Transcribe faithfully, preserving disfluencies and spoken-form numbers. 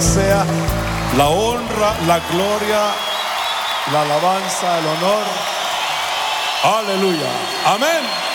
sea la honra, la gloria, la alabanza, el honor. Aleluya. Amén.